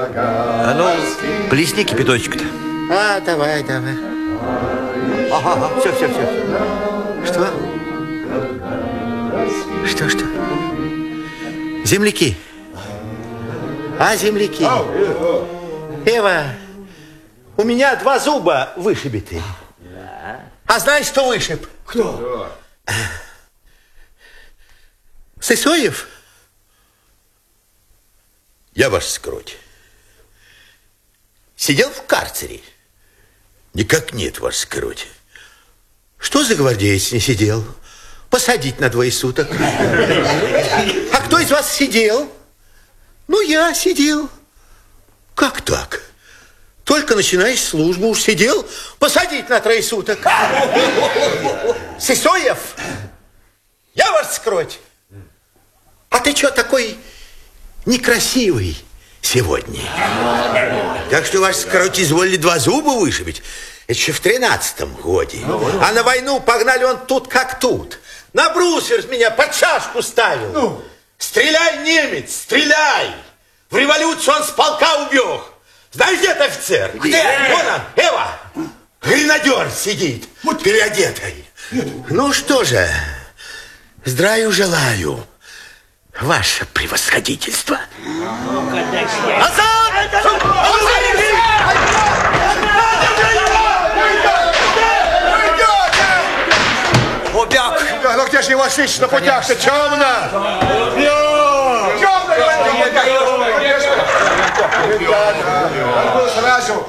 А ну, плесни кипяточек-то. Давай. Ага, все. Что? Что? Земляки. Земляки. Эва, у меня 2 зуба вышибиты. А знаешь, кто вышиб? Кто? Сысоев? Я ваш скроть. Сидел в карцере. Никак нет, ваш скроть. Что за гвардеец не сидел? Посадить на 2 суток. А кто из вас сидел? Ну, я сидел. Как так? Только начинаешь службу, уж сидел, посадить на 3 суток. Сысоев, я вас скроть. А ты что такой некрасивый сегодня? Так что ваш скроть изволили 2 зуба вышибить. Это еще в 13-м годе. А на войну погнали он тут как тут. На брусер меня под шашку ставил. Стреляй, немец, стреляй! В революцию он с полка убег. Знаешь, где этот офицер? Где? Вон он, Эва. Гренадер сидит, переодетый. Ну что же, здравия желаю, ваше превосходительство. Убег. Ну где же его свищ на путях-то? Темно! Он был сразу.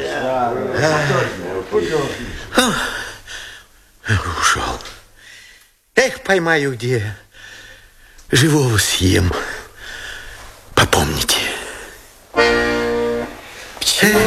Ушел. Эх, поймаю где. Живого съем. Попомните.